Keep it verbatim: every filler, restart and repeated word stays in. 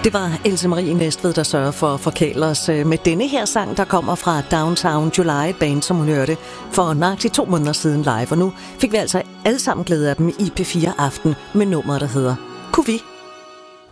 Det var Else Marie Næstved, der sørger for at forkæle os med denne her sang, der kommer fra Downtown July, et band, som hun hørte for nøjagtigt to måneder siden live. Og nu fik vi altså alle sammen glæde af dem i P fire Aften med nummeret, der hedder Kunne vi?